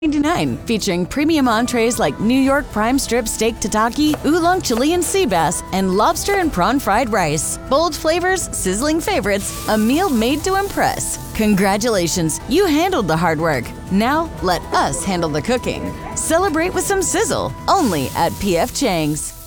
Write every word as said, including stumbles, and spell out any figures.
ninety-nine, featuring premium entrees like New York prime strip steak tataki, oolong Chilean sea bass, and lobster and prawn fried rice. Bold flavors, sizzling favorites, a meal made to impress. Congratulations, you handled the hard work. Now, let us handle the cooking. Celebrate with some sizzle, only at P F Chang's.